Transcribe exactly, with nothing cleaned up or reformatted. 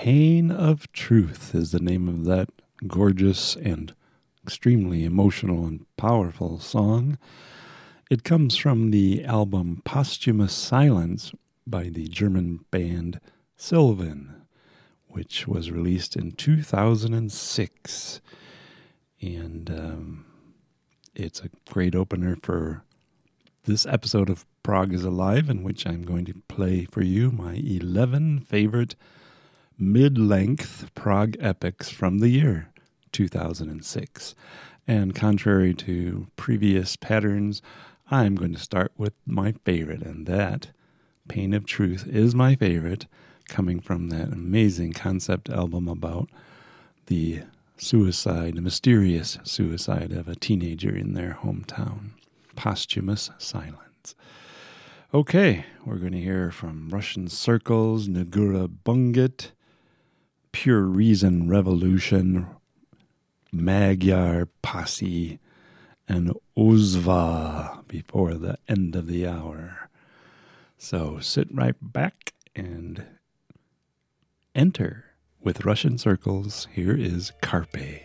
Pain of Truth is the name of that gorgeous and extremely emotional and powerful song. It comes from the album Posthumous Silence by the German band Sylvan, which was released in two thousand six. And um, it's a great opener for this episode of Prog is Alive, in which I'm going to play for you my eleven favorite mid-length prog epics from the year two thousand six. And contrary to previous patterns, I'm going to start with my favorite, and that, Pain of Truth, is my favorite, coming from that amazing concept album about the suicide, the mysterious suicide of a teenager in their hometown. Posthumous Silence. Okay, we're going to hear from Russian Circles, Negura Bunget, Pure Reason Revolution, Magyar Posse, and Ozva before the end of the hour. So sit right back and enter with Russian Circles. Here is Carpe.